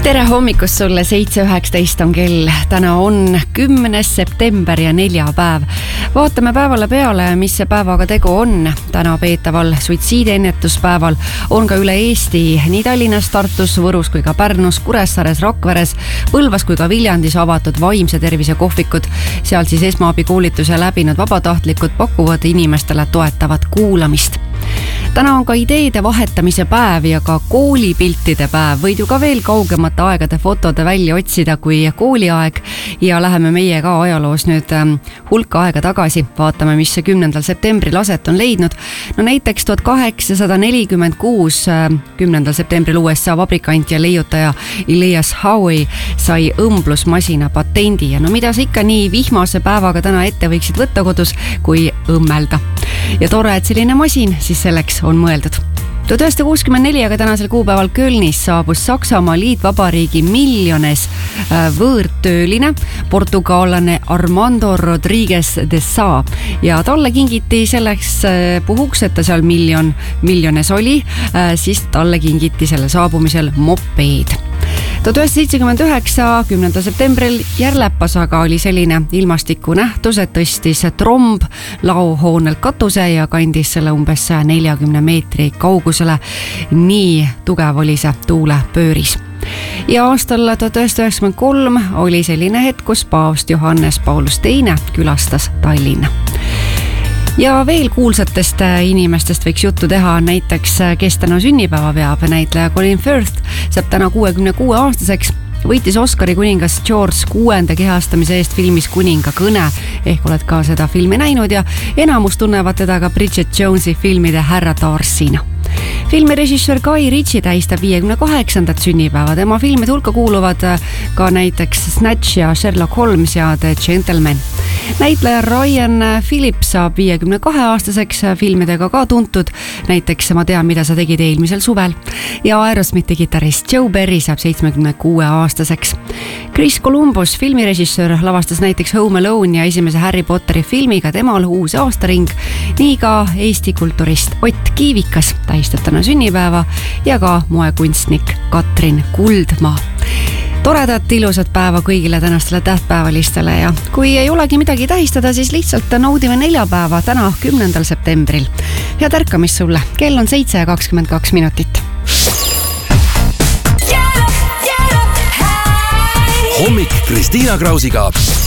Tere hommikust sulle, 7.19 on kell. Täna on 10. september ja neljapäev. Vaatame päevale peale, mis see päevaga tegu on. Täna peetaval suitsiidiennetuspäeval on ka üle Eesti, nii Tallinnas, Tartus, Võrus kui ka Pärnus, Kuressaares, Rakveres, Põlvas kui ka Viljandis avatud vaimse tervise kohvikud. Seal siis esmaabikoolituse läbinud vabatahtlikud pakuvad inimestele toetavat kuulamist. Täna on ka ideede vahetamise päev ja ka koolipiltide päev. Võid ju ka veel kaugemate aegade fotode välja otsida kui kooliaeg ja läheme meie ka ajaloos nüüd hulka aega tagasi. Vaatame, mis 10. septembril aset on leidnud. No näiteks 1846 10. septembril USA vabrikant ja leiutaja Elias Howe sai õmblusmasina patendi ja no mida sa ikka nii vihmase päevaga täna ette võiksid võtta kodus kui õmmelda. Ja tore, et selline masin siis selleks on mõeldud. 1964 aga tänasel kuupäeval Kölnis saabus Saksamaa Liitvabariigi miljones võõrtööline portugaalane Armando Rodríguez de Sá ja talle kingiti selleks puhuks, et ta seal miljones oli, siis talle kingiti selle saabumisel mopeed. 1979 10. septembril Järlepas aga oli selline ilmastikunähtus, et tõstis tromb laohoonelt katuse ja kandis selle umbes 140 meetri kaugusele. Nii tugev oli see tuulepööris. Ja aastal 1993 oli selline hetk, kus paavst Johannes Paulus II külastas Tallinna. Ja veel kuulsatest inimestest võiks juttu teha, näiteks kes täna sünnipäeva peab. Näitleja Colin Firth saab täna 66 aastaseks. Võitis Oscari kuningas George 6. kehastamise eest filmis Kuninga kõne, ehk oled ka seda filmi näinud ja enamus tunnevad teda ka Bridget Jonesi filmide Härra Tarsina. Filmirežissöör Guy Ritchie tähistab 58. sünnipäeva. Tema filmide hulka kuuluvad ka näiteks Snatch ja Sherlock Holmes ja The Gentleman. Näitleja Ryan Phillips saab 52 aastaseks, filmidega ka tuntud. Näiteks Ma tean, mida sa tegid eelmisel suvel. Ja Aerosmithi kitarrist Joe Perry saab 76 aastaseks. Chris Columbus, filmirežissöör, lavastas näiteks Home Alone ja esimese Harry Potteri filmiga temal uus aastaring. Nii ka Eesti kulturist Ott Kiivikas tähistab täna sünnipäeva ja ka moekunstnik Katrin Kuldmaa. Toredat, ilusat päeva kõigile tänastele tähtpäevalistele ja kui ei olegi midagi tähistada, siis lihtsalt naudime neljapäeva täna 10. septembril. Head ärkamist sulle, kell on 7:22 minutit. Hommik Kristiina Krausiga.